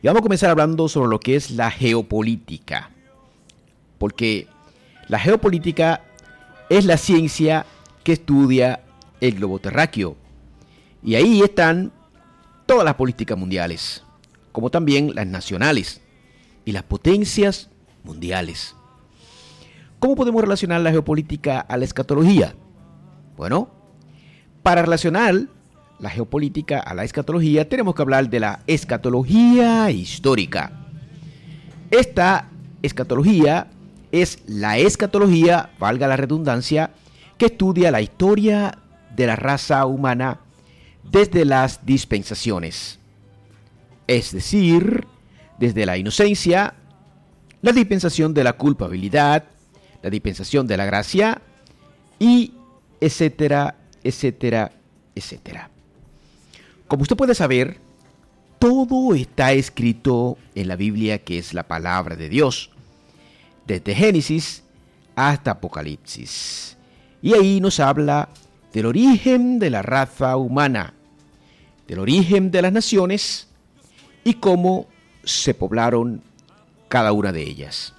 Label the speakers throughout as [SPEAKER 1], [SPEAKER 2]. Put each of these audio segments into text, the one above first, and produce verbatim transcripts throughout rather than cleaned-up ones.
[SPEAKER 1] Y vamos a comenzar hablando sobre lo que es la geopolítica. Porque la geopolítica es la ciencia que estudia el globo terráqueo. Y ahí están todas las políticas mundiales, como también las nacionales y las potencias mundiales. ¿Cómo podemos relacionar la geopolítica a la escatología? Bueno, para relacionar la geopolítica a la escatología tenemos que hablar de la escatología histórica. Esta escatología es la escatología, valga la redundancia, que estudia la historia de la raza humana desde las dispensaciones. Es decir, desde la inocencia, la dispensación de la culpabilidad, la dispensación de la gracia, y etcétera, etcétera, etcétera. Como usted puede saber, todo está escrito en la Biblia, que es la palabra de Dios, desde Génesis hasta Apocalipsis. Y ahí nos habla del origen de la raza humana, del origen de las naciones y cómo se poblaron cada una de ellas.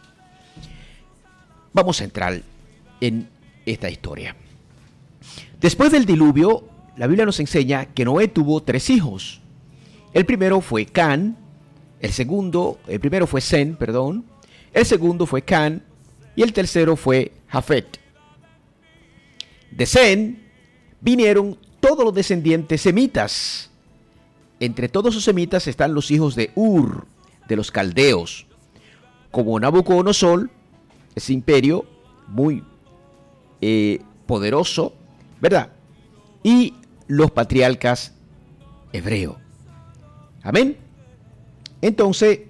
[SPEAKER 1] Vamos a entrar en esta historia. Después del diluvio, la Biblia nos enseña que Noé tuvo tres hijos. El primero fue Can, el segundo, el primero fue Sem, perdón, el segundo fue Can y el tercero fue Jafet. De Sem vinieron todos los descendientes semitas. Entre todos los semitas están los hijos de Ur, de los caldeos, como Nabucodonosor, ese imperio muy eh, poderoso, ¿verdad? Y los patriarcas hebreos. Amén. Entonces,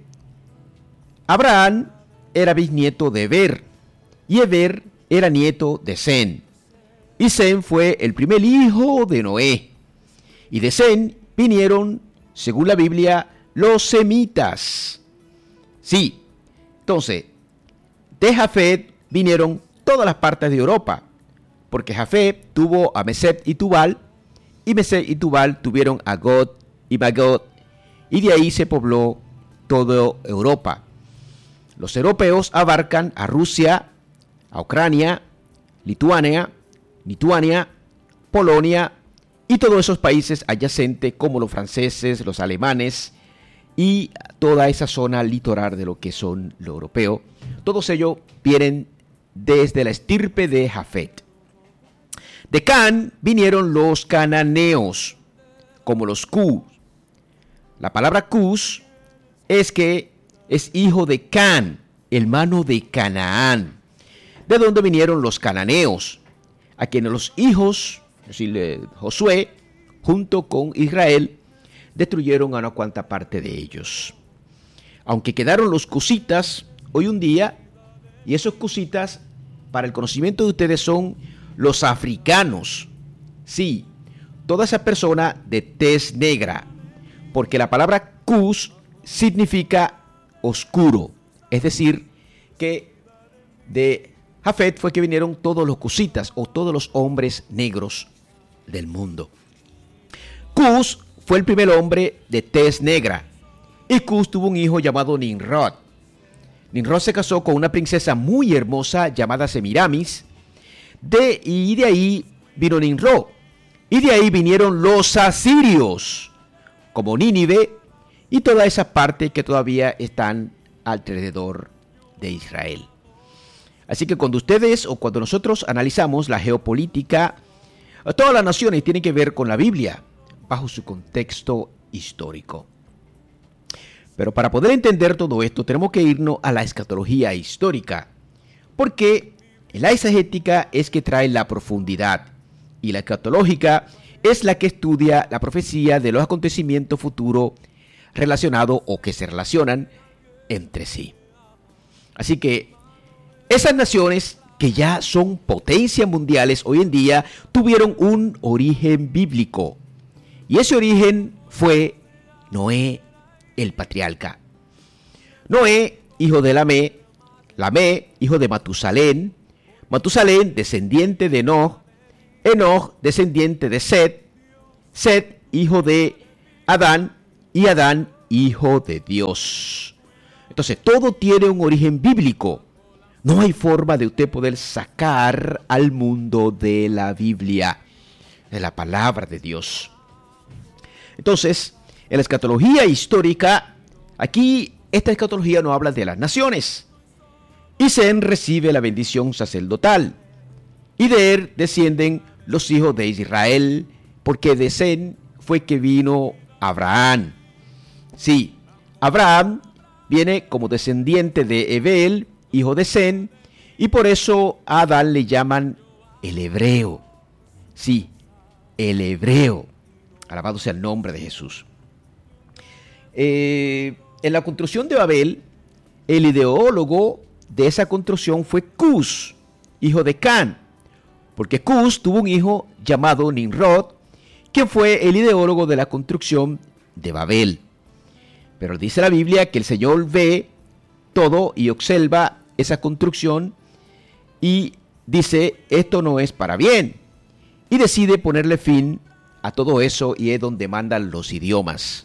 [SPEAKER 1] Abraham era bisnieto de Eber, y Eber era nieto de Sem. Y Sem fue el primer hijo de Noé. Y de Sem vinieron, según la Biblia, los semitas. Sí, entonces, de Jafet vinieron todas las partes de Europa, porque Jafet tuvo a Mesec y Tubal, y Mesec y Tubal tuvieron a Gog y Magog, y de ahí se pobló toda Europa. Los europeos abarcan a Rusia, a Ucrania, Lituania, Lituania, Polonia y todos esos países adyacentes como los franceses, los alemanes y toda esa zona litoral de lo que son los europeos. Todos ellos vienen desde la estirpe de Jafet. De Can vinieron los cananeos, como los Cus. La palabra Cus es que es hijo de Can, hermano de Canaán, de donde vinieron los cananeos, a quienes los hijos, es decir, Josué, junto con Israel, destruyeron a una cuanta parte de ellos. Aunque quedaron los cusitas hoy un día, y esos cusitas, para el conocimiento de ustedes, son los africanos. Sí, toda esa persona de tez negra, porque la palabra Cus significa oscuro, es decir, que de Jafet fue que vinieron todos los cusitas o todos los hombres negros del mundo. Cus fue el primer hombre de tez negra, y Cus tuvo un hijo llamado Nimrod. Nimrod se casó con una princesa muy hermosa llamada Semiramis, de, y de ahí vino Nimrod, y de ahí vinieron los asirios, como Nínive, y toda esa parte que todavía están alrededor de Israel. Así que cuando ustedes o cuando nosotros analizamos la geopolítica, todas las naciones tienen que ver con la Biblia, bajo su contexto histórico. Pero para poder entender todo esto, tenemos que irnos a la escatología histórica, porque la exegética es que trae la profundidad, y la escatológica es la que estudia la profecía de los acontecimientos futuros relacionados o que se relacionan entre sí. Así que esas naciones que ya son potencias mundiales hoy en día tuvieron un origen bíblico. Y ese origen fue Noé, el patriarca. Noé, hijo de Lamé, Lamé, hijo de Matusalén, Matusalén, descendiente de Enoch, Enoch, descendiente de Set, Set, hijo de Adán, y Adán, Hijo de Dios. Entonces, todo tiene un origen bíblico. No hay forma de usted poder sacar al mundo de la Biblia, de la palabra de Dios. Entonces, en la escatología histórica, aquí esta escatología no habla de las naciones. Y Sem recibe la bendición sacerdotal. Y de él descienden los hijos de Israel, porque de Sem fue que vino Abraham. Sí, Abraham viene como descendiente de Ebel, hijo de Sem, y por eso a Adán le llaman el hebreo. Sí, el hebreo. Alabado sea el nombre de Jesús. Eh, en la construcción de Babel, el ideólogo de esa construcción fue Cus, hijo de Can, porque Cus tuvo un hijo llamado Nimrod, quien fue el ideólogo de la construcción de Babel. Pero dice la Biblia que el Señor ve todo y observa esa construcción y dice, esto no es para bien, y decide ponerle fin a todo eso, y es donde mandan los idiomas.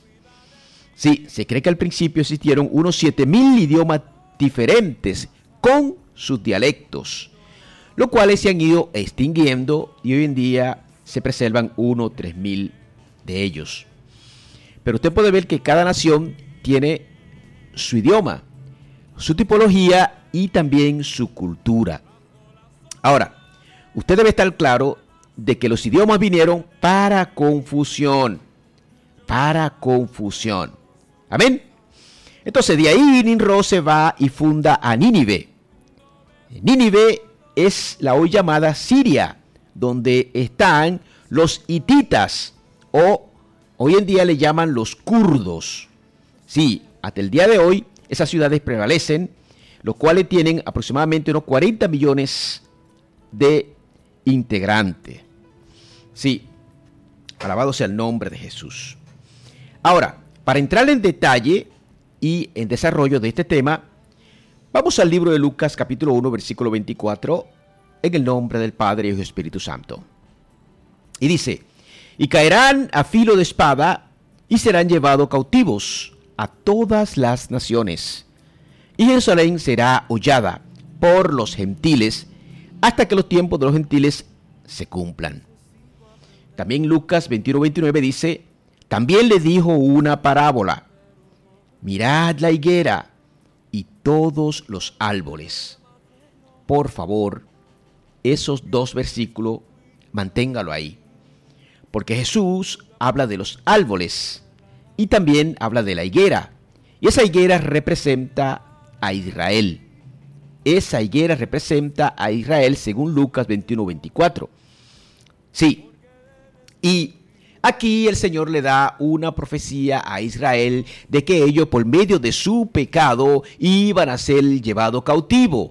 [SPEAKER 1] Sí, se cree que al principio existieron unos siete mil idiomas diferentes con sus dialectos, los cuales se han ido extinguiendo y hoy en día se preservan unos tres mil de ellos. Pero usted puede ver que cada nación tiene su idioma, su tipología y también su cultura. Ahora, usted debe estar claro de que los idiomas vinieron para confusión, para confusión. Amén. Entonces de ahí Nimrod se va y funda a Nínive. Nínive es la hoy llamada Siria, donde están los hititas, o hoy en día le llaman los kurdos. Sí, hasta el día de hoy esas ciudades prevalecen, los cuales tienen aproximadamente unos cuarenta millones de integrantes. Sí, alabado sea el nombre de Jesús. Ahora, para entrar en detalle y en desarrollo de este tema, vamos al libro de Lucas capítulo uno, versículo veinticuatro, en el nombre del Padre y del Espíritu Santo. Y dice, y caerán a filo de espada y serán llevados cautivos a todas las naciones. Y Jerusalén será hollada por los gentiles hasta que los tiempos de los gentiles se cumplan. También Lucas veintiuno, veintinueve dice, también le dijo una parábola. Mirad la higuera y todos los árboles. Por favor, esos dos versículos, manténgalo ahí. Porque Jesús habla de los árboles y también habla de la higuera. Y esa higuera representa a Israel. Esa higuera representa a Israel según Lucas veintiuno, veinticuatro. Sí, y aquí el Señor le da una profecía a Israel de que ellos por medio de su pecado iban a ser llevados cautivos.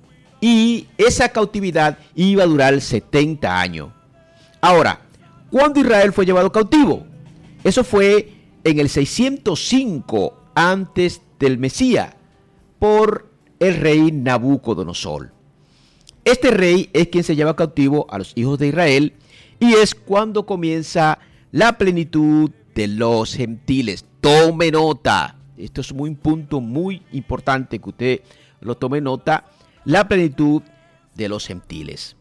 [SPEAKER 1] Y esa cautividad iba a durar setenta años. Ahora, ¿cuándo Israel fue llevado cautivo? Eso fue en el seiscientos cinco antes del Mesías por el rey Nabucodonosor. Este rey es quien se lleva cautivo a los hijos de Israel y es cuando comienza la plenitud de los gentiles. Tome nota. Esto es un punto muy importante que usted lo tome nota. La plenitud de los gentiles.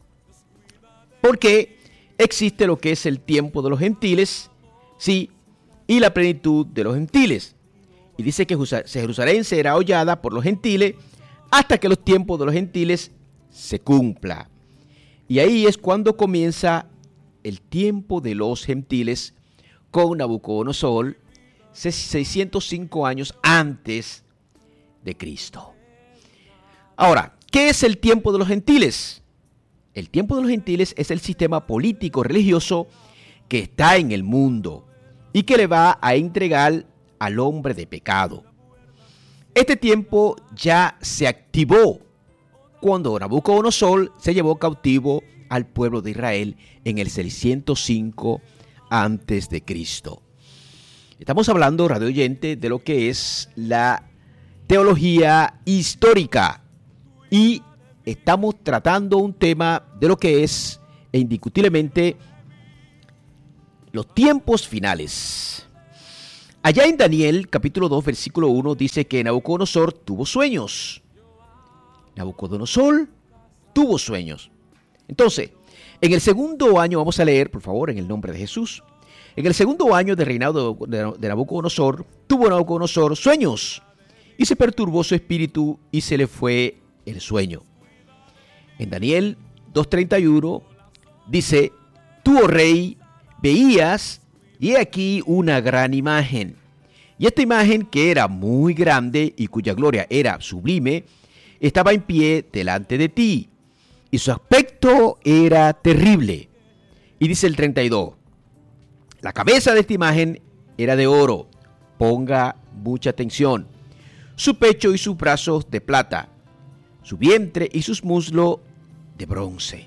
[SPEAKER 1] Porque existe lo que es el tiempo de los gentiles, sí, y la plenitud de los gentiles. Y dice que Jerusalén será hollada por los gentiles hasta que los tiempos de los gentiles se cumpla. Y ahí es cuando comienza el tiempo de los gentiles con Nabucodonosor, seiscientos cinco años antes de Cristo. Ahora, ¿qué es el tiempo de los gentiles? El tiempo de los gentiles es el sistema político religioso que está en el mundo y que le va a entregar al hombre de pecado. Este tiempo ya se activó cuando Nabucodonosor se llevó cautivo al pueblo de Israel en el seiscientos cinco antes de Cristo. Estamos hablando, radio oyente, de lo que es la teología histórica y estamos tratando un tema de lo que es e indiscutiblemente los tiempos finales. Allá en Daniel, capítulo dos, versículo uno, dice que Nabucodonosor tuvo sueños. Nabucodonosor tuvo sueños. Entonces, en el segundo año, vamos a leer, por favor, en el nombre de Jesús. En el segundo año de reinado de Nabucodonosor, tuvo Nabucodonosor sueños, y se perturbó su espíritu y se le fue el sueño. En Daniel dos treinta y uno dice, tú, oh rey, veías, y he aquí una gran imagen. Y esta imagen, que era muy grande y cuya gloria era sublime, estaba en pie delante de ti, y su aspecto era terrible. Y dice el treinta y dos, la cabeza de esta imagen era de oro, ponga mucha atención, su pecho y sus brazos de plata, su vientre y sus muslos de bronce.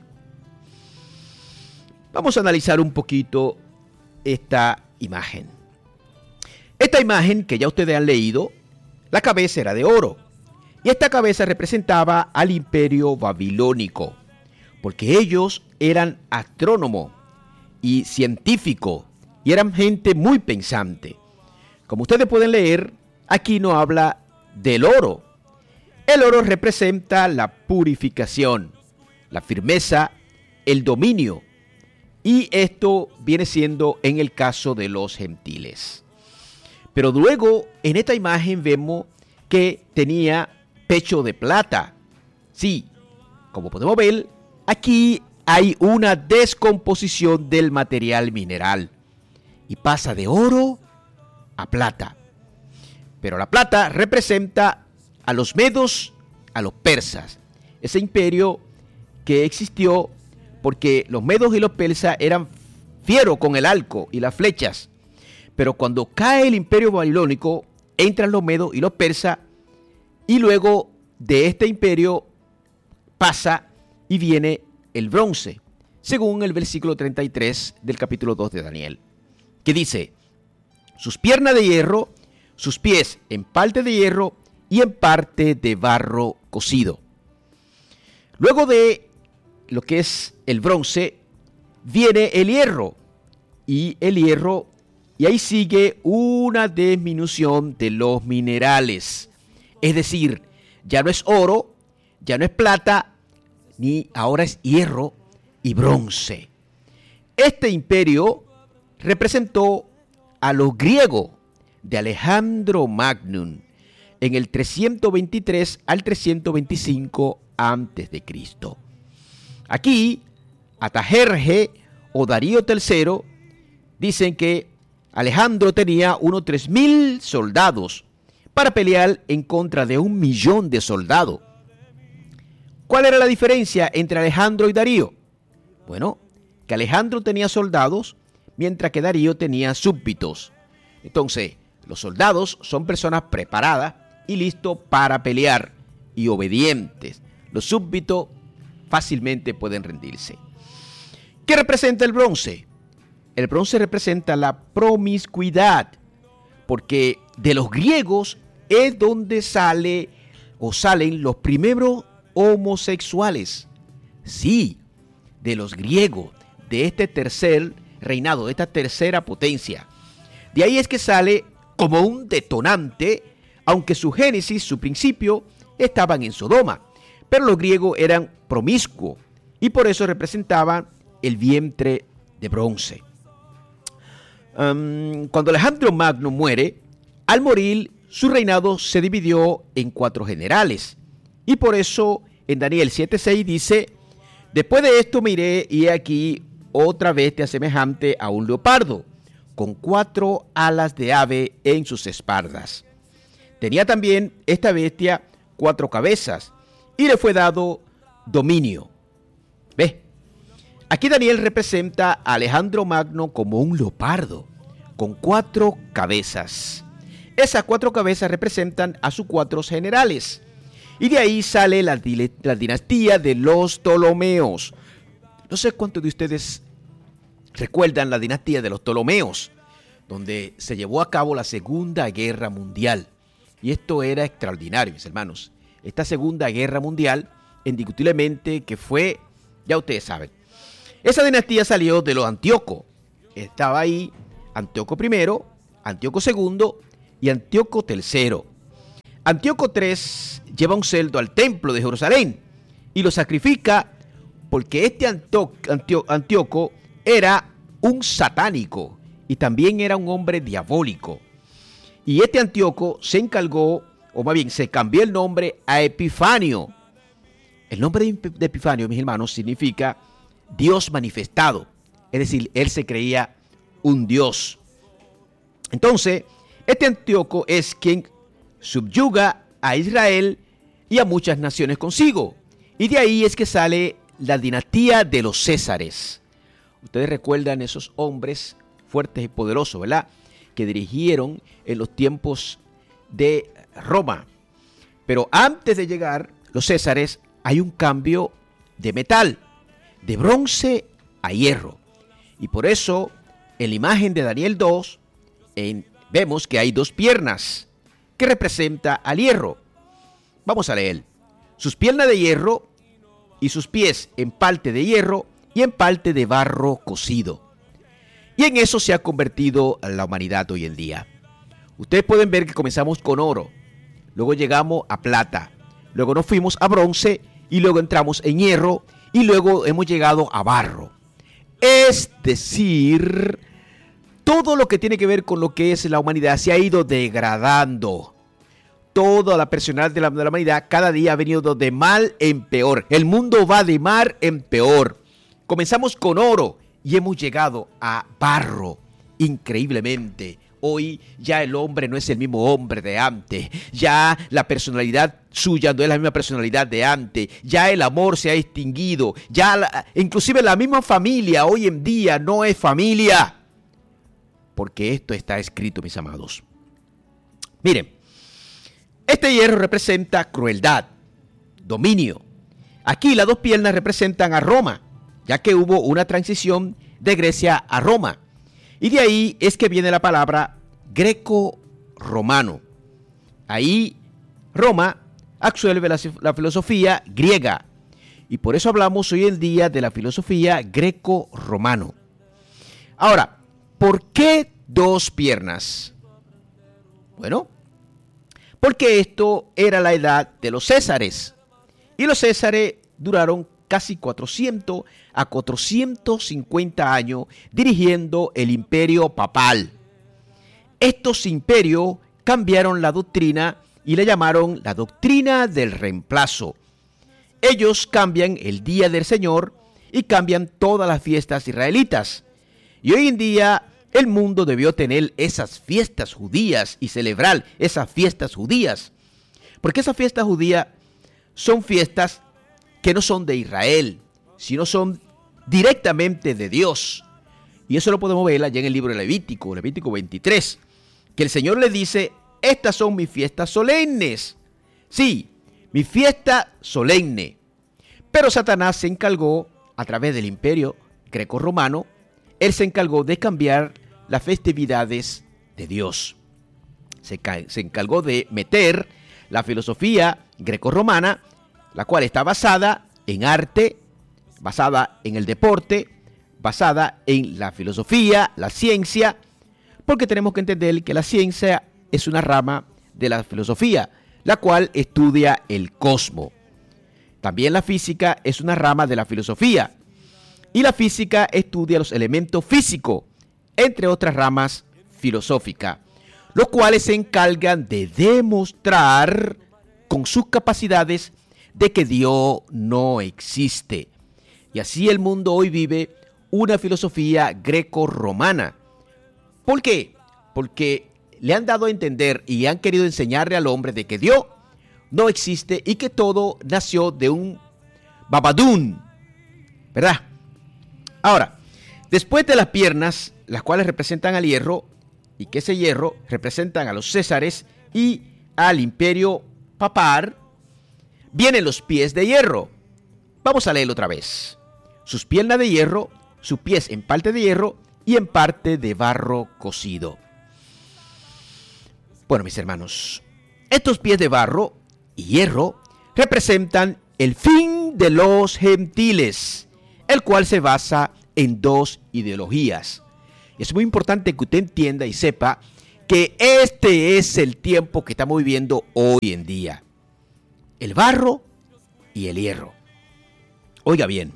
[SPEAKER 1] Vamos a analizar un poquito esta imagen. Esta imagen que ya ustedes han leído, la cabeza era de oro. Y esta cabeza representaba al imperio babilónico, porque ellos eran astrónomos y científicos, y eran gente muy pensante. Como ustedes pueden leer, aquí no habla del oro. El oro representa la purificación, la firmeza, el dominio. Y esto viene siendo en el caso de los gentiles. Pero luego en esta imagen vemos que tenía pecho de plata. Sí, como podemos ver, aquí hay una descomposición del material mineral. Y pasa de oro a plata. Pero la plata representa a los medos, a los persas. Ese imperio que existió porque los medos y los persas eran fieros con el arco y las flechas. Pero cuando cae el imperio babilónico, entran los medos y los persas, y luego de este imperio pasa y viene el bronce, según el versículo treinta y tres del capítulo dos de Daniel, que dice, sus piernas de hierro, sus pies en parte de hierro y en parte de barro cocido. Luego de lo que es el bronce, viene el hierro, y el hierro, y ahí sigue una disminución de los minerales. Es decir, ya no es oro, ya no es plata, ni ahora es hierro y bronce. Este imperio representó a los griegos de Alejandro Magno en el trescientos veintitrés al trescientos veinticinco antes de Cristo. Aquí, Artajerjes o Darío tercero dicen que Alejandro tenía unos tres mil soldados para pelear en contra de un millón de soldados. ¿Cuál era la diferencia entre Alejandro y Darío? Bueno, que Alejandro tenía soldados, mientras que Darío tenía súbditos. Entonces, los soldados son personas preparadas y listos para pelear y obedientes. Los súbditos fácilmente pueden rendirse. ¿Qué representa el bronce? El bronce representa la promiscuidad, porque de los griegos es donde sale o salen los primeros homosexuales. Sí, de los griegos, de este tercer reinado, de esta tercera potencia. De ahí es que sale como un detonante, aunque su génesis, su principio, estaban en Sodoma. Pero los griegos eran promiscuos y por eso representaban el vientre de bronce. Um, cuando Alejandro Magno muere, al morir, su reinado se dividió en cuatro generales. Y por eso en Daniel siete seis dice, después de esto miré y he aquí otra bestia semejante a un leopardo, con cuatro alas de ave en sus espaldas. Tenía también esta bestia cuatro cabezas, y le fue dado dominio. ¿Ve? Aquí Daniel representa a Alejandro Magno como un leopardo, con cuatro cabezas. Esas cuatro cabezas representan a sus cuatro generales. Y de ahí sale la, la dinastía de los Ptolomeos. No sé cuántos de ustedes recuerdan la dinastía de los Ptolomeos, donde se llevó a cabo la Segunda Guerra Mundial. Y esto era extraordinario, mis hermanos. Esta Segunda Guerra Mundial, indiscutiblemente que fue, ya ustedes saben. Esa dinastía salió de los Antíocos. Estaba ahí Antíoco primero, Antíoco segundo y Antíoco tercero. Antíoco tercero lleva un cerdo al templo de Jerusalén y lo sacrifica porque este Antio- Antio- Antíoco era un satánico y también era un hombre diabólico. Y este Antíoco se encargó, o más bien se cambió el nombre a Epifanio. El nombre de Epifanio, mis hermanos, significa Dios manifestado. Es decir, él se creía un Dios. Entonces, este Antíoco es quien subyuga a Israel y a muchas naciones consigo. Y de ahí es que sale la dinastía de los Césares. Ustedes recuerdan esos hombres fuertes y poderosos, ¿verdad?, que dirigieron en los tiempos de Roma. Pero antes de llegar los Césares, hay un cambio de metal, de bronce a hierro. Y por eso, en la imagen de Daniel dos, en, vemos que hay dos piernas que representa al hierro. Vamos a leer. Sus piernas de hierro y sus pies en parte de hierro y en parte de barro cocido. Y en eso se ha convertido la humanidad hoy en día. Ustedes pueden ver que comenzamos con oro, luego llegamos a plata, luego nos fuimos a bronce y luego entramos en hierro y luego hemos llegado a barro. Es decir, todo lo que tiene que ver con lo que es la humanidad se ha ido degradando. Toda la personalidad de la, de la humanidad cada día ha venido de mal en peor. El mundo va de mal en peor. Comenzamos con oro y hemos llegado a barro, increíblemente. Hoy ya el hombre no es el mismo hombre de antes. Ya la personalidad suya no es la misma personalidad de antes. Ya el amor se ha extinguido. Ya la, inclusive la misma familia hoy en día no es familia. Porque esto está escrito, mis amados. Miren, este hierro representa crueldad, dominio. Aquí las dos piernas representan a Roma, ya que hubo una transición de Grecia a Roma. Y de ahí es que viene la palabra greco-romano. Ahí Roma absuelve la, la filosofía griega. Y por eso hablamos hoy en día de la filosofía greco-romano. Ahora, ¿por qué dos piernas? Bueno, porque esto era la edad de los Césares. Y los Césares duraron casi cuatrocientos a cuatrocientos cincuenta años dirigiendo el imperio papal. Estos imperios cambiaron la doctrina y la llamaron la doctrina del reemplazo. Ellos cambian el día del Señor y cambian todas las fiestas israelitas. Y hoy en día el mundo debió tener esas fiestas judías y celebrar esas fiestas judías. Porque esas fiestas judías son fiestas que no son de Israel, sino son directamente de Dios. Y eso lo podemos ver allá en el libro de Levítico, Levítico veintitrés, que el Señor le dice, estas son mis fiestas solemnes. Sí, mi fiesta solemne. Pero Satanás se encargó, a través del imperio greco-romano, él se encargó de cambiar las festividades de Dios. Se, se encargó de meter la filosofía greco-romana, la cual está basada en arte, basada en el deporte, basada en la filosofía, la ciencia, porque tenemos que entender que la ciencia es una rama de la filosofía, la cual estudia el cosmos. También la física es una rama de la filosofía, y la física estudia los elementos físicos, entre otras ramas filosóficas, los cuales se encargan de demostrar con sus capacidades de que Dios no existe. Y así el mundo hoy vive una filosofía greco-romana. ¿Por qué? Porque le han dado a entender y han querido enseñarle al hombre de que Dios no existe y que todo nació de un babadún, ¿verdad? Ahora, después de las piernas, las cuales representan al hierro, y que ese hierro representan a los Césares y al imperio papal, vienen los pies de hierro. Vamos a leerlo otra vez. Sus piernas de hierro, sus pies en parte de hierro y en parte de barro cocido. Bueno, mis hermanos, estos pies de barro y hierro representan el fin de los gentiles, el cual se basa en dos ideologías. Es muy importante que usted entienda y sepa que este es el tiempo que estamos viviendo hoy en día. El barro y el hierro. Oiga bien,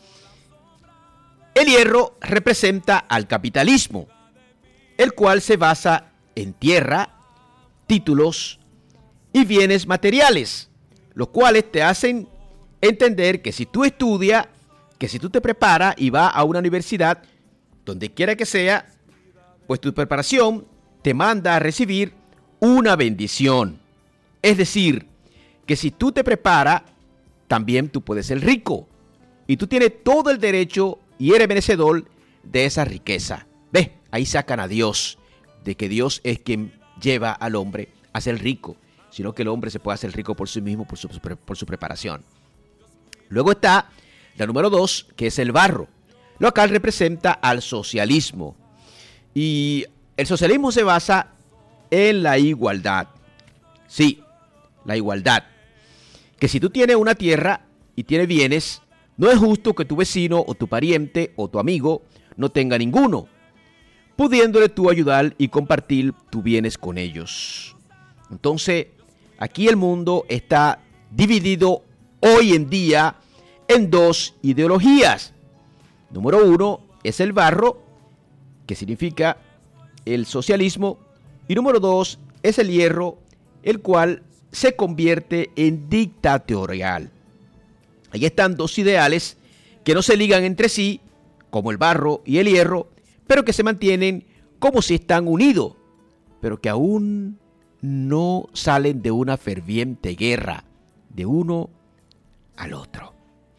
[SPEAKER 1] el hierro representa al capitalismo, el cual se basa en tierra, títulos y bienes materiales, los cuales te hacen entender que si tú estudias, que si tú te preparas y vas a una universidad, donde quiera que sea, pues tu preparación te manda a recibir una bendición. Es decir, que si tú te preparas, también tú puedes ser rico. Y tú tienes todo el derecho y eres merecedor de esa riqueza. ¿Ves? Ahí sacan a Dios, de que Dios es quien lleva al hombre a ser rico, sino que el hombre se puede hacer rico por sí mismo, por su, por su preparación. Luego está la número dos, que es el barro, lo cual representa al socialismo. Y el socialismo se basa en la igualdad. Sí, la igualdad. Que si tú tienes una tierra y tienes bienes, no es justo que tu vecino o tu pariente o tu amigo no tenga ninguno, pudiéndole tú ayudar y compartir tus bienes con ellos. Entonces, aquí el mundo está dividido hoy en día en dos ideologías. Número uno es el barro, que significa el socialismo, y número dos es el hierro, el cual se convierte en dictatorial. Ahí están dos ideales que no se ligan entre sí, como el barro y el hierro, pero que se mantienen como si están unidos, pero que aún no salen de una ferviente guerra de uno al otro.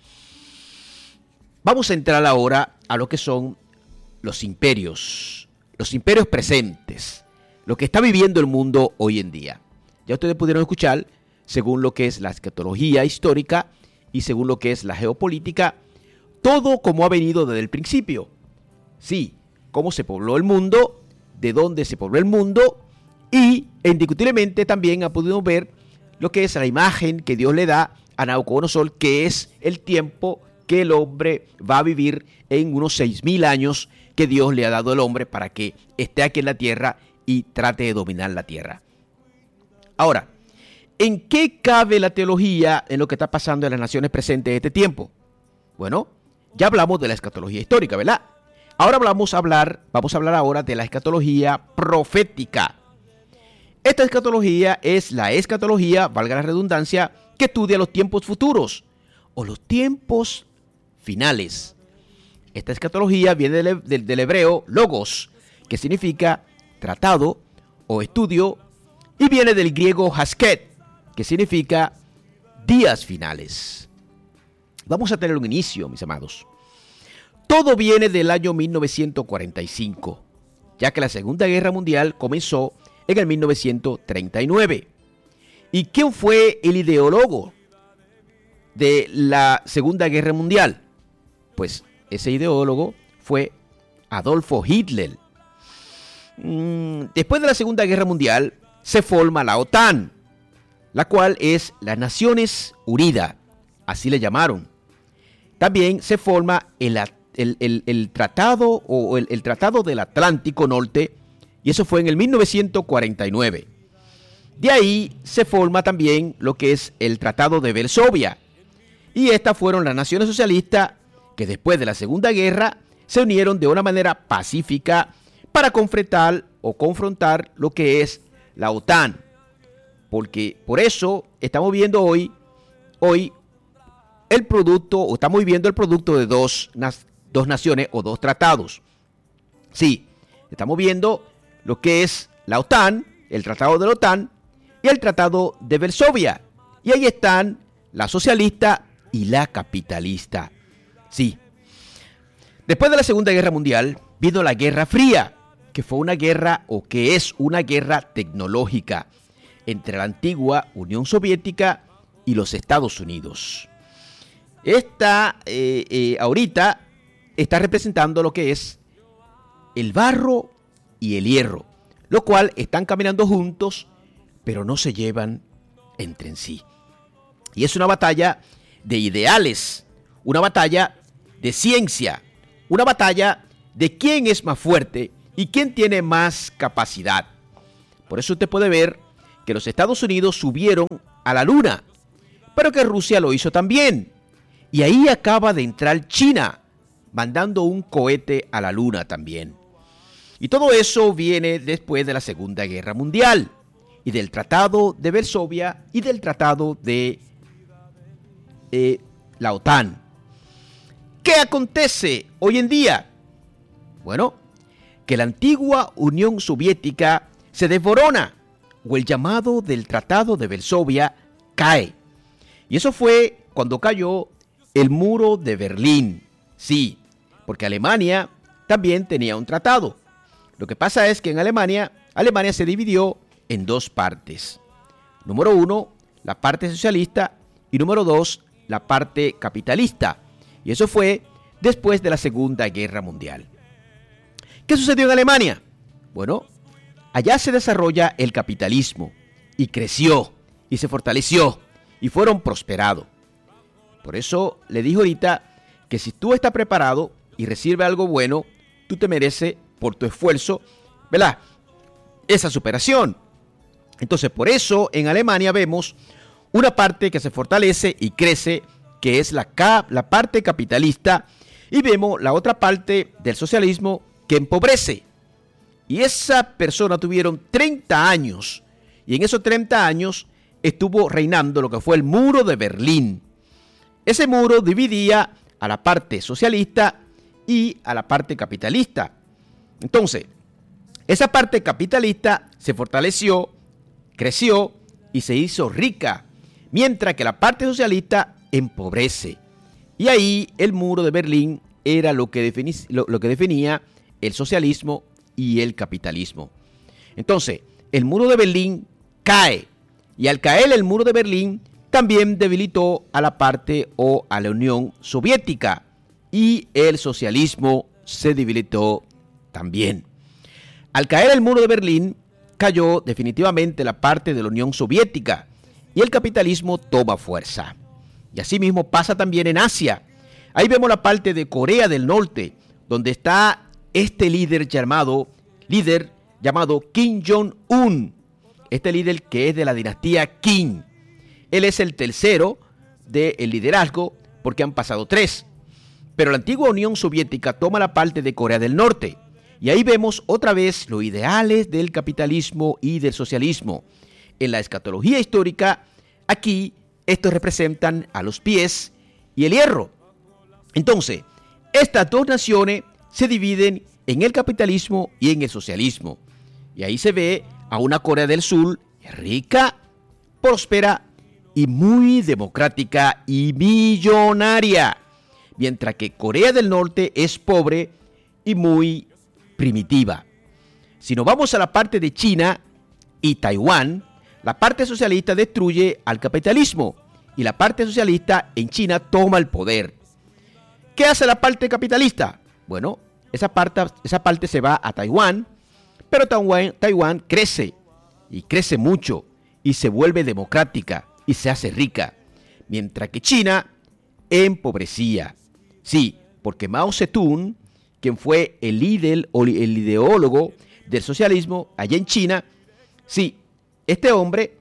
[SPEAKER 1] Vamos a entrar ahora a lo que son los imperios, los imperios presentes, lo que está viviendo el mundo hoy en día. Ya ustedes pudieron escuchar, según lo que es la escatología histórica y según lo que es la geopolítica, todo como ha venido desde el principio. Sí, cómo se pobló el mundo, de dónde se pobló el mundo, y indiscutiblemente también ha podido ver lo que es la imagen que Dios le da a Nabucodonosor, que es el tiempo que el hombre va a vivir en unos seis mil años que Dios le ha dado al hombre para que esté aquí en la tierra y trate de dominar la tierra. Ahora, ¿en qué cabe la teología en lo que está pasando en las naciones presentes de este tiempo? Bueno, ya hablamos de la escatología histórica, ¿verdad? Ahora vamos a hablar, vamos a hablar ahora de la escatología profética. Esta escatología es la escatología, valga la redundancia, que estudia los tiempos futuros o los tiempos finales. Esta escatología viene del, del, del hebreo logos, que significa tratado o estudio, y viene del griego hasket, que significa días finales. Vamos a tener un inicio, mis amados. Todo viene del año mil novecientos cuarenta y cinco, ya que la Segunda Guerra Mundial comenzó en el mil novecientos treinta y nueve. ¿Y quién fue el ideólogo de la Segunda Guerra Mundial? Pues ese ideólogo fue Adolfo Hitler. Después de la Segunda Guerra Mundial se forma la OTAN, la cual es las Naciones Unidas, así le llamaron. También se forma el, el, el, el tratado o el, el Tratado del Atlántico Norte, y eso fue en el mil novecientos cuarenta y nueve. De ahí se forma también lo que es el Tratado de Varsovia, y estas fueron las naciones socialistas que después de la Segunda Guerra se unieron de una manera pacífica para confrontar o confrontar lo que es la OTAN. Porque por eso estamos viendo hoy, hoy el producto, o estamos viendo el producto de dos, dos naciones o dos tratados. Sí, estamos viendo lo que es la OTAN, el tratado de la OTAN y el tratado de Varsovia. Y ahí están la socialista y la capitalista. Sí. Después de la Segunda Guerra Mundial vino la Guerra Fría, que fue una guerra o que es una guerra tecnológica entre la antigua Unión Soviética y los Estados Unidos. Esta eh, eh, ahorita está representando lo que es el barro y el hierro, lo cual están caminando juntos, pero no se llevan entre sí. Y es una batalla de ideales, una batalla de ciencia, una batalla de quién es más fuerte y quién tiene más capacidad. Por eso usted puede ver que los Estados Unidos subieron a la Luna, pero que Rusia lo hizo también. Y ahí acaba de entrar China, mandando un cohete a la Luna también. Y todo eso viene después de la Segunda Guerra Mundial y del Tratado de Varsovia y del Tratado de eh, la OTAN. ¿Qué acontece hoy en día? Bueno, que la antigua Unión Soviética se desborona, o el llamado del Tratado de Varsovia cae. Y eso fue cuando cayó el muro de Berlín. Sí, porque Alemania también tenía un tratado. Lo que pasa es que en Alemania, Alemania se dividió en dos partes. Número uno, la parte socialista, y número dos, la parte capitalista. Y eso fue después de la Segunda Guerra Mundial. ¿Qué sucedió en Alemania? Bueno, allá se desarrolla el capitalismo y creció y se fortaleció y fueron prosperados. Por eso le dijo ahorita que si tú estás preparado y recibes algo bueno, tú te mereces por tu esfuerzo, ¿verdad?, esa superación. Entonces, por eso en Alemania vemos una parte que se fortalece y crece, que es la, la parte capitalista, y vemos la otra parte del socialismo que empobrece. Y esa persona tuvieron treinta años, y en esos treinta años estuvo reinando lo que fue el muro de Berlín. Ese muro dividía a la parte socialista y a la parte capitalista. Entonces, esa parte capitalista se fortaleció, creció y se hizo rica, mientras que la parte socialista empobrece. Y ahí el muro de Berlín era lo que, defini- lo, lo que definía el socialismo y el capitalismo. Entonces, el muro de Berlín cae, y al caer el muro de Berlín también debilitó a la parte o a la Unión Soviética, y el socialismo se debilitó también. Al caer el muro de Berlín, cayó definitivamente la parte de la Unión Soviética y el capitalismo toma fuerza. Y así mismo pasa también en Asia. Ahí vemos la parte de Corea del Norte, donde está este líder llamado, líder llamado Kim Jong-un. Este líder que es de la dinastía Kim. Él es el tercero del liderazgo porque han pasado tres. Pero la antigua Unión Soviética toma la parte de Corea del Norte. Y ahí vemos otra vez los ideales del capitalismo y del socialismo. En la escatología histórica, aquí estos representan a los pies y el hierro. Entonces, estas dos naciones se dividen en el capitalismo y en el socialismo. Y ahí se ve a una Corea del Sur rica, próspera y muy democrática y millonaria. Mientras que Corea del Norte es pobre y muy primitiva. Si nos vamos a la parte de China y Taiwán, la parte socialista destruye al capitalismo y la parte socialista en China toma el poder. ¿Qué hace la parte capitalista? Bueno, esa parte, esa parte se va a Taiwán, pero Taiwán, Taiwán crece y crece mucho y se vuelve democrática y se hace rica, mientras que China empobrecía. Sí, porque Mao Zedong, quien fue el líder o el ideólogo del socialismo allá en China, sí, este hombre,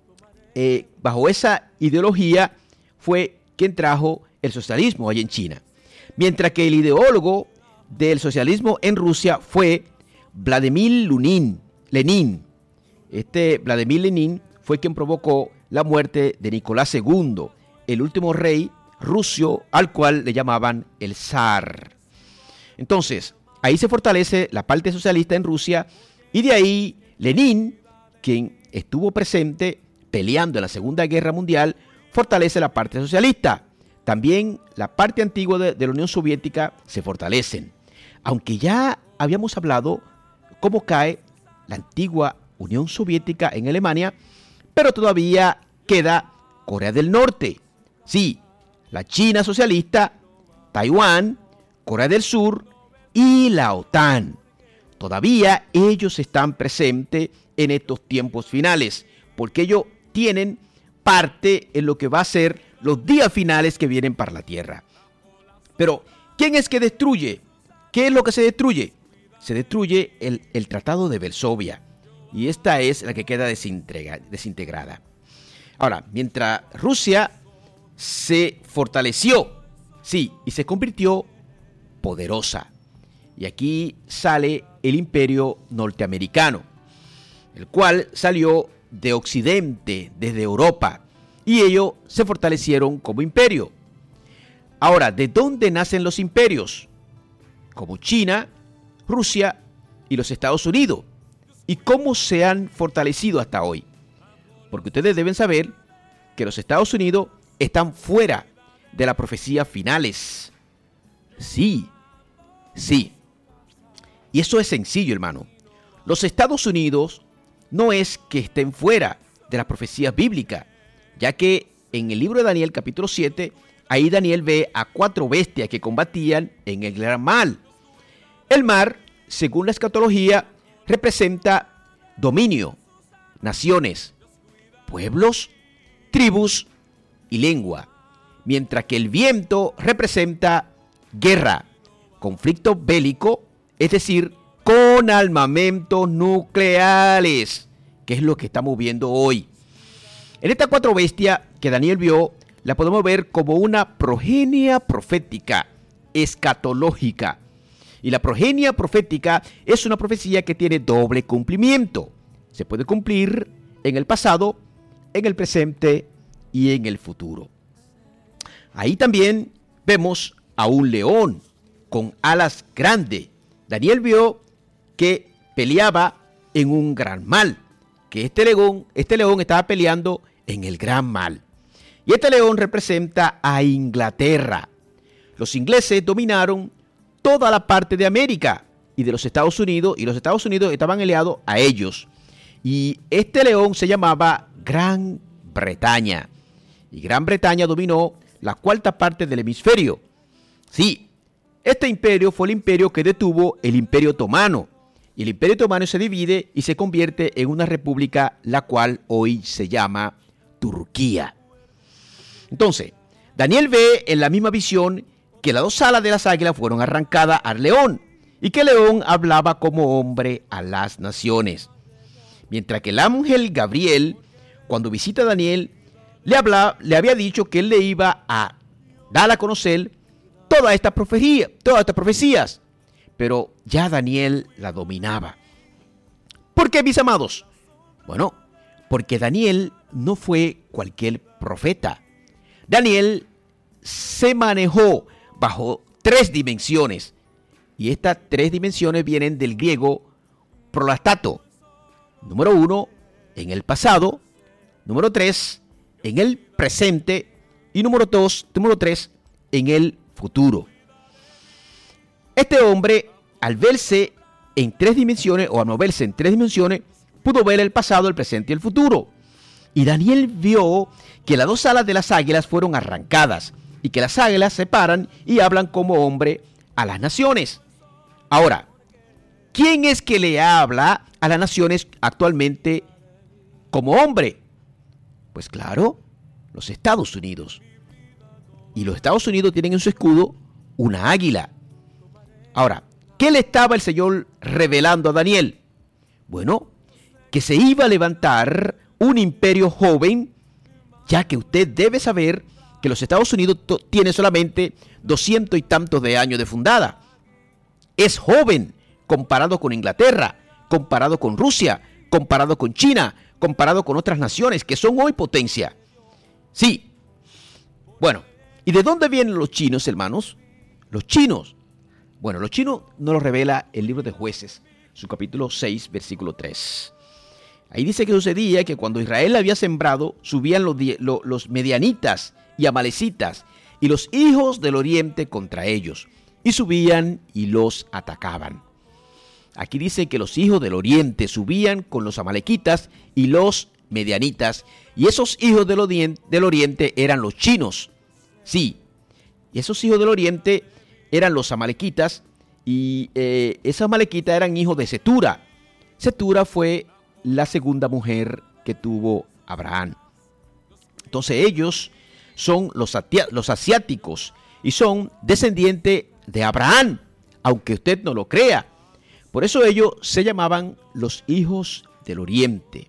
[SPEAKER 1] eh, bajo esa ideología, fue quien trajo el socialismo allá en China. Mientras que el ideólogo del socialismo en Rusia fue Vladimir Lenin. Lenin. Este Vladimir Lenin fue quien provocó la muerte de Nicolás segundo, el último rey ruso al cual le llamaban el zar. Entonces, ahí se fortalece la parte socialista en Rusia y de ahí Lenin, quien estuvo presente peleando en la Segunda Guerra Mundial, fortalece la parte socialista. También la parte antigua de, de la Unión Soviética se fortalecen. Aunque ya habíamos hablado cómo cae la antigua Unión Soviética en Alemania, pero todavía queda Corea del Norte. Sí, la China socialista, Taiwán, Corea del Sur y la OTAN. Todavía ellos están presentes en estos tiempos finales, porque ellos tienen parte en lo que va a ser los días finales que vienen para la Tierra. Pero, ¿quién es que destruye? ¿Qué es lo que se destruye? Se destruye el, el Tratado de Varsovia, y esta es la que queda desintegra- desintegrada. Ahora, mientras Rusia se fortaleció, sí, y se convirtió poderosa. Y aquí sale el imperio norteamericano, el cual salió de Occidente, desde Europa, y ellos se fortalecieron como imperio. Ahora, ¿de dónde nacen los imperios? Como China, Rusia y los Estados Unidos. ¿Y cómo se han fortalecido hasta hoy? Porque ustedes deben saber que los Estados Unidos están fuera de las profecías finales. Sí, sí. Y eso es sencillo, hermano. Los Estados Unidos no es que estén fuera de las profecías bíblicas, ya que en el libro de Daniel, capítulo siete, ahí Daniel ve a cuatro bestias que combatían en el gran mar. El mar, según la escatología, representa dominio, naciones, pueblos, tribus y lengua, mientras que el viento representa guerra, conflicto bélico, es decir, con armamentos nucleares, que es lo que estamos viendo hoy. En estas cuatro bestias que Daniel vio, la podemos ver como una progenia profética, escatológica. Y la progenia profética es una profecía que tiene doble cumplimiento. Se puede cumplir en el pasado, en el presente y en el futuro. Ahí también vemos a un león con alas grandes. Daniel vio que peleaba en un gran mal, que este león, este león estaba peleando en el gran mal. Y este león representa a Inglaterra. Los ingleses dominaron toda la parte de América y de los Estados Unidos, y los Estados Unidos estaban aliados a ellos. Y este león se llamaba Gran Bretaña. Y Gran Bretaña dominó la cuarta parte del hemisferio. Sí, este imperio fue el imperio que detuvo el Imperio Otomano. Y el Imperio Otomano se divide y se convierte en una república, la cual hoy se llama Turquía. Entonces, Daniel ve en la misma visión que las dos alas de las águilas fueron arrancadas al león y que el león hablaba como hombre a las naciones. Mientras que el ángel Gabriel, cuando visita a Daniel, le, habla, le había dicho que él le iba a dar a conocer toda esta profecía, todas estas profecías, pero ya Daniel la dominaba. ¿Por qué, mis amados? Bueno, porque Daniel no fue cualquier profeta. Daniel se manejó bajo tres dimensiones, y estas tres dimensiones vienen del griego prolastato. Número uno, en el pasado. Número tres, en el presente. Y número dos, número tres, en el futuro. Este hombre, al verse en tres dimensiones, o al moverse en tres dimensiones, pudo ver el pasado, el presente y el futuro. Y Daniel vio que las dos alas de las águilas fueron arrancadas, y que las águilas se paran y hablan como hombre a las naciones. Ahora, ¿quién es que le habla a las naciones actualmente como hombre? Pues claro, los Estados Unidos. Y los Estados Unidos tienen en su escudo una águila. Ahora, ¿qué le estaba el Señor revelando a Daniel? Bueno, que se iba a levantar un imperio joven, ya que usted debe saber que los Estados Unidos tiene solamente doscientos y tantos de años de fundada. Es joven comparado con Inglaterra, comparado con Rusia, comparado con China, comparado con otras naciones que son hoy potencia. Sí. Bueno, ¿y de dónde vienen los chinos, hermanos? Los chinos. Bueno, los chinos nos lo revela el libro de Jueces, su capítulo seis, versículo tres. Ahí dice que sucedía que cuando Israel había sembrado, subían los, los, los medianitas y amalecitas y los hijos del oriente contra ellos, y subían y los atacaban. Aquí dice que los hijos del oriente subían con los amalequitas y los medianitas, y esos hijos del oriente, del oriente eran los chinos. Sí, y esos hijos del oriente eran los amalequitas, y eh, esos amalequitas eran hijos de Setura. Setura fue la segunda mujer que tuvo Abraham. Entonces ellos son los, los asiáticos y son descendientes de Abraham, aunque usted no lo crea. Por eso ellos se llamaban los hijos del Oriente.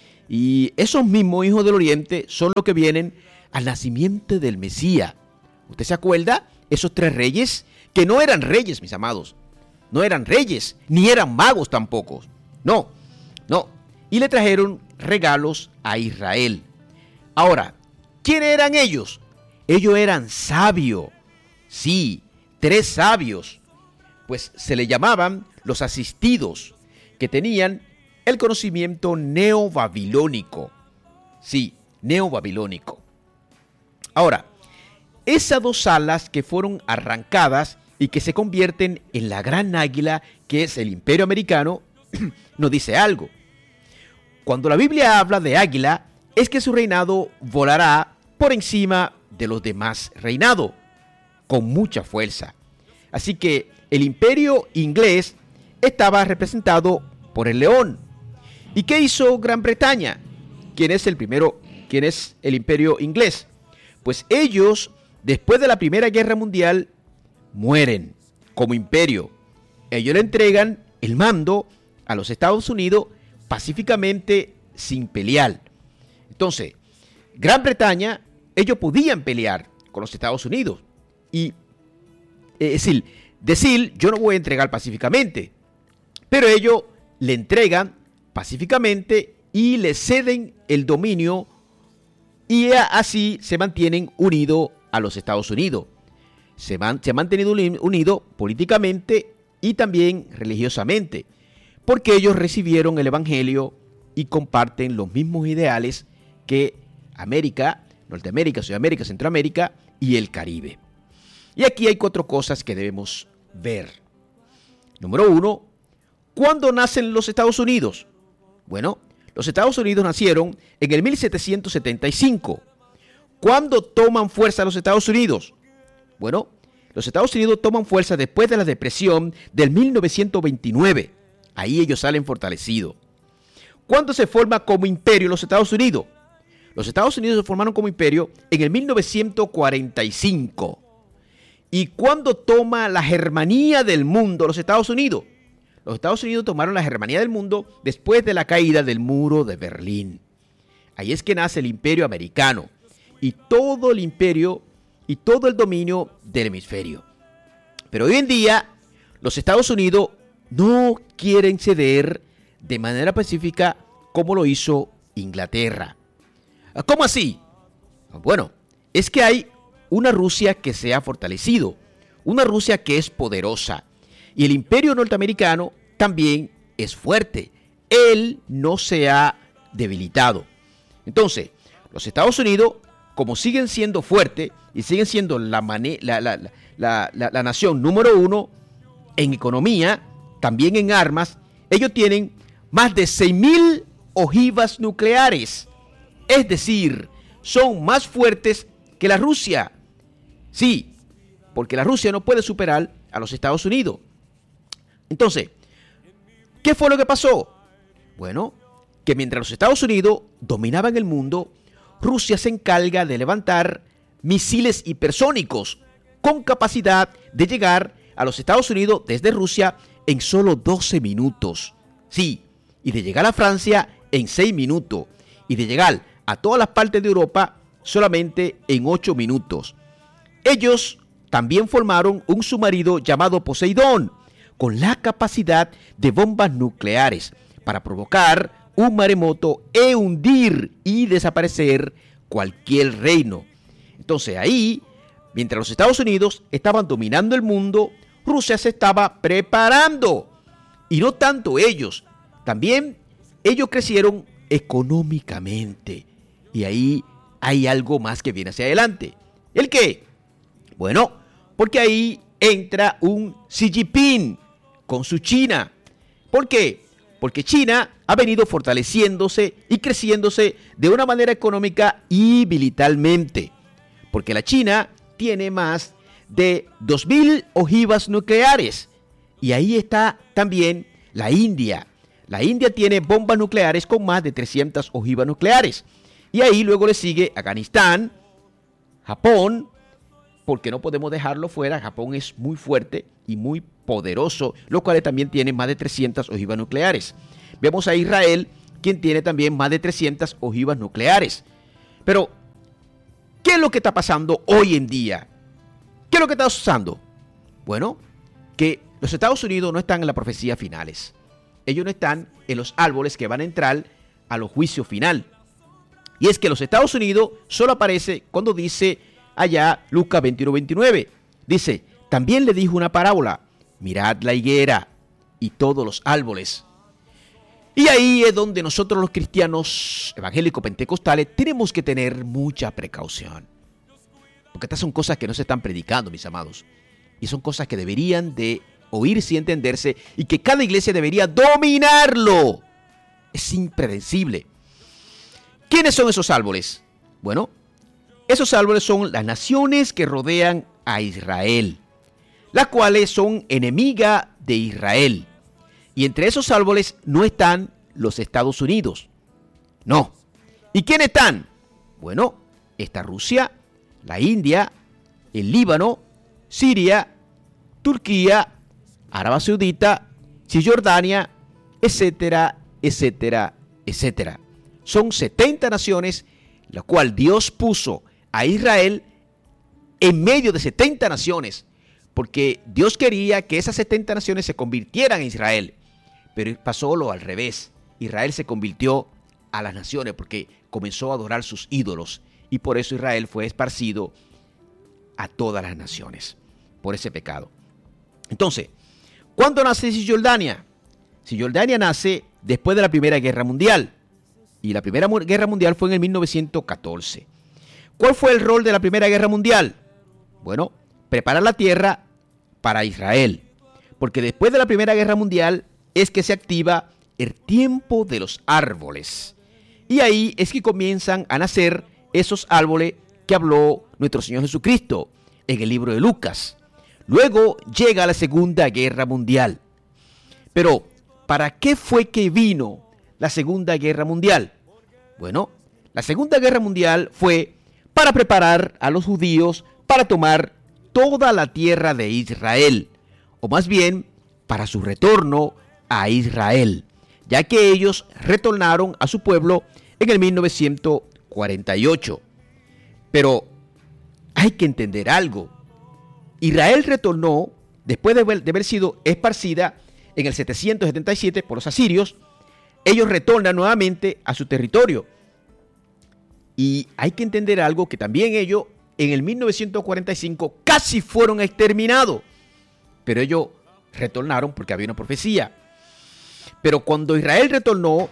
[SPEAKER 1] Y esos mismos hijos del Oriente son los que vienen al nacimiento del Mesías. ¿Usted se acuerda? Esos tres reyes que no eran reyes, mis amados. No eran reyes, ni eran magos tampoco. No, no. Y le trajeron regalos a Israel. Ahora, ¿quiénes eran ellos? Ellos eran sabios. Sí, tres sabios. Pues se le llamaban los asistidos, que tenían el conocimiento neobabilónico. Sí, neobabilónico. Ahora, esas dos alas que fueron arrancadas y que se convierten en la gran águila que es el Imperio Americano, nos dice algo. Cuando la Biblia habla de águila, es que su reinado volará por encima de los demás reinados, con mucha fuerza. Así que el Imperio inglés estaba representado por el león. ¿Y qué hizo Gran Bretaña? ¿Quién es el primero? ¿Quién es el Imperio inglés? Pues ellos, después de la Primera Guerra Mundial, mueren como imperio. Ellos le entregan el mando a los Estados Unidos pacíficamente, sin pelear. Entonces, Gran Bretaña, ellos podían pelear con los Estados Unidos. Y, es decir, decir, yo no voy a entregar pacíficamente. Pero ellos le entregan pacíficamente y le ceden el dominio y así se mantienen unidos a los Estados Unidos. Se, man, se han mantenido unidos políticamente y también religiosamente, porque ellos recibieron el Evangelio y comparten los mismos ideales que América, Norteamérica, Sudamérica, Centroamérica y el Caribe. Y aquí hay cuatro cosas que debemos ver. Número uno, ¿cuándo nacen los Estados Unidos? Bueno, los Estados Unidos nacieron en el mil setecientos setenta y cinco. ¿Cuándo toman fuerza los Estados Unidos? Bueno, los Estados Unidos toman fuerza después de la depresión del mil novecientos veintinueve. Ahí ellos salen fortalecidos. ¿Cuándo se forma como imperio los Estados Unidos? Los Estados Unidos se formaron como imperio en el mil novecientos cuarenta y cinco. ¿Y cuándo toma la hegemonía del mundo los Estados Unidos? Los Estados Unidos tomaron la hegemonía del mundo después de la caída del muro de Berlín. Ahí es que nace el imperio americano y todo el imperio y todo el dominio del hemisferio. Pero hoy en día los Estados Unidos no quieren ceder de manera pacífica como lo hizo Inglaterra. ¿Cómo así? Bueno, es que hay una Rusia que se ha fortalecido, una Rusia que es poderosa. Y el imperio norteamericano también es fuerte. Él no se ha debilitado. Entonces, los Estados Unidos, como siguen siendo fuertes y siguen siendo la, mane- la, la, la, la, la nación número uno en economía, también en armas, ellos tienen más de seis mil ojivas nucleares. Es decir, son más fuertes que la Rusia. Sí, porque la Rusia no puede superar a los Estados Unidos. Entonces, ¿qué fue lo que pasó? Bueno, que mientras los Estados Unidos dominaban el mundo, Rusia se encarga de levantar misiles hipersónicos con capacidad de llegar a los Estados Unidos desde Rusia en solo doce minutos. Sí, y de llegar a Francia en seis minutos. Y de llegar a todas las partes de Europa solamente en ocho minutos. Ellos también formaron un submarino llamado Poseidón, con la capacidad de bombas nucleares para provocar un maremoto e hundir y desaparecer cualquier reino. Entonces ahí, mientras los Estados Unidos estaban dominando el mundo, Rusia se estaba preparando. Y no tanto ellos, también ellos crecieron económicamente. Y ahí hay algo más que viene hacia adelante. ¿El qué? Bueno, porque ahí entra un Xi Jinping con su China. ¿Por qué? Porque China ha venido fortaleciéndose y creciéndose de una manera económica y militarmente. Porque la China tiene más de dos mil ojivas nucleares. Y ahí está también la India. La India tiene bombas nucleares con más de trescientas ojivas nucleares. Y ahí luego le sigue Afganistán, Japón, porque no podemos dejarlo fuera. Japón es muy fuerte y muy poderoso, los cuales también tienen más de trescientas ojivas nucleares. Vemos a Israel quien tiene también más de trescientas ojivas nucleares. Pero, ¿qué es lo que está pasando hoy en día? ¿Qué es lo que está pasando? Bueno, que los Estados Unidos no están en las profecías finales. Ellos no están en los árboles que van a entrar a los juicios final. Y es que los Estados Unidos solo aparece cuando dice allá Lucas veintiuno veintinueve. Dice, también le dijo una parábola, mirad la higuera y todos los árboles. Y ahí es donde nosotros los cristianos evangélicos pentecostales tenemos que tener mucha precaución. Porque estas son cosas que no se están predicando, mis amados. Y son cosas que deberían de oírse y entenderse y que cada iglesia debería dominarlo. Es impredecible. ¿Quiénes son esos árboles? Bueno, esos árboles son las naciones que rodean a Israel, las cuales son enemigas de Israel. Y entre esos árboles no están los Estados Unidos. No. ¿Y quiénes están? Bueno, está Rusia, la India, el Líbano, Siria, Turquía, Arabia Saudita, Cisjordania, etcétera, etcétera, etcétera. Son setenta naciones, la cual Dios puso a Israel en medio de setenta naciones, porque Dios quería que esas setenta naciones se convirtieran en Israel. Pero pasó lo al revés. Israel se convirtió a las naciones porque comenzó a adorar sus ídolos. Y por eso Israel fue esparcido a todas las naciones, por ese pecado. Entonces, ¿cuándo nace Cisjordania? Cisjordania nace después de la Primera Guerra Mundial. Y la Primera Guerra Mundial fue en el mil novecientos catorce. ¿Cuál fue el rol de la Primera Guerra Mundial? Bueno, preparar la tierra para Israel. Porque después de la Primera Guerra Mundial es que se activa el tiempo de los árboles. Y ahí es que comienzan a nacer esos árboles que habló nuestro Señor Jesucristo en el libro de Lucas. Luego llega la Segunda Guerra Mundial. Pero, ¿para qué fue que vino la Segunda Guerra Mundial? Bueno, la Segunda Guerra Mundial fue para preparar a los judíos para tomar toda la tierra de Israel, o más bien para su retorno a Israel, ya que ellos retornaron a su pueblo en el mil novecientos cuarenta y ocho. Pero hay que entender algo. Israel retornó después de haber, de haber sido esparcida en el setecientos setenta y siete por los asirios. Ellos retornan nuevamente a su territorio. Y hay que entender algo, que también ellos en el mil novecientos cuarenta y cinco casi fueron exterminados. Pero ellos retornaron porque había una profecía. Pero cuando Israel retornó,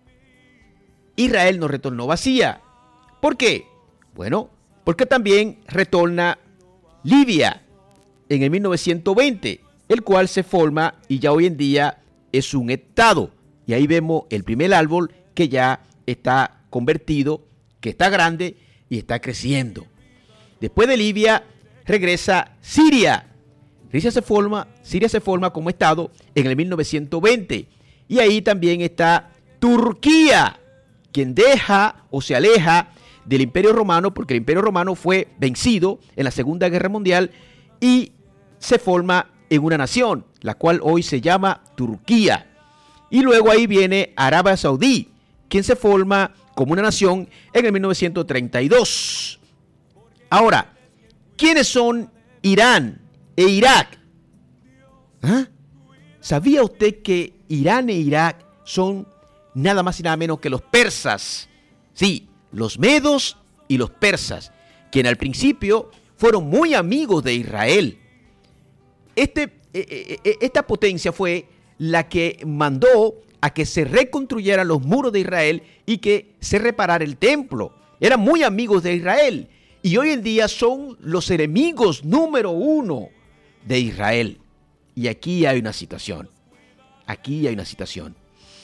[SPEAKER 1] Israel no retornó vacía. ¿Por qué? Bueno, porque también retorna Libia en el mil novecientos veinte, el cual se forma y ya hoy en día es un estado. Y ahí vemos el primer árbol que ya está convertido, que está grande y está creciendo. Después de Libia regresa Siria. Siria se forma, Siria se forma como estado en el mil novecientos veinte. Y ahí también está Turquía, quien deja o se aleja del Imperio Romano, porque el Imperio Romano fue vencido en la Segunda Guerra Mundial y se forma en una nación, la cual hoy se llama Turquía. Y luego ahí viene Arabia Saudí, quien se forma como una nación en el mil novecientos treinta y dos. Ahora, ¿quiénes son Irán e Irak? ¿Ah? ¿Sabía usted que Irán e Irak son nada más y nada menos que los persas? Sí, los medos y los persas, quienes al principio fueron muy amigos de Israel. Este, eh, eh, esta potencia fue la que mandó a que se reconstruyeran los muros de Israel y que se reparara el templo. Eran muy amigos de Israel y hoy en día son los enemigos número uno de Israel. Y aquí hay una situación. Aquí hay una situación.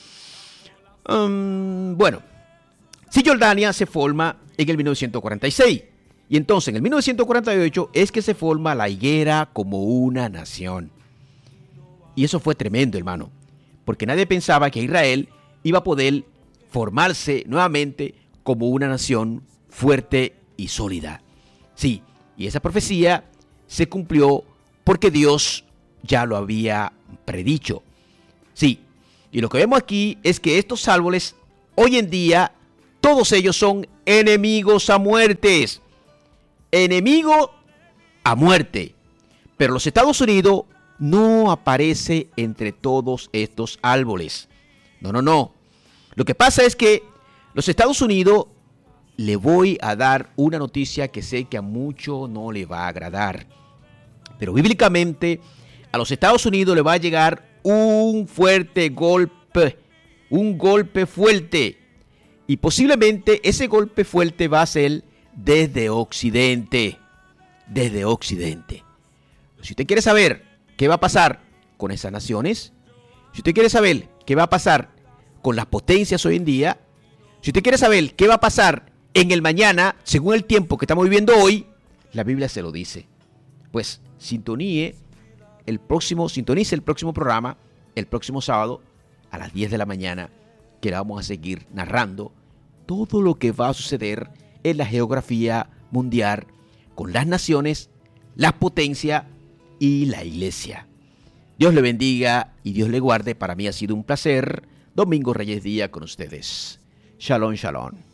[SPEAKER 1] Um, bueno, Cisjordania se forma en el mil novecientos cuarenta y seis. Y entonces en el mil novecientos cuarenta y ocho es que se forma la higuera como una nación. Y eso fue tremendo, hermano, porque nadie pensaba que Israel iba a poder formarse nuevamente como una nación fuerte y sólida. Sí, y esa profecía se cumplió porque Dios ya lo había predicho. Sí, y lo que vemos aquí es que estos árboles hoy en día todos ellos son enemigos a muertes. Enemigo a muerte. Pero los Estados Unidos no aparece entre todos estos árboles. No, no, no. Lo que pasa es que los Estados Unidos, le voy a dar una noticia que sé que a mucho no le va a agradar. Pero bíblicamente a los Estados Unidos le va a llegar un fuerte golpe. Un golpe fuerte. Y posiblemente ese golpe fuerte va a ser desde Occidente. Desde Occidente. Si usted quiere saber qué va a pasar con esas naciones, si usted quiere saber qué va a pasar con las potencias hoy en día, si usted quiere saber qué va a pasar en el mañana, según el tiempo que estamos viviendo hoy, la Biblia se lo dice. Pues sintoníe el próximo, sintonice el próximo programa, el próximo sábado, a las diez de la mañana, que vamos a seguir narrando todo lo que va a suceder en la geografía mundial con las naciones, las potencias y la iglesia. Dios le bendiga y Dios le guarde. Para mí ha sido un placer. Domingo Reyes Díaz con ustedes. Shalom, shalom.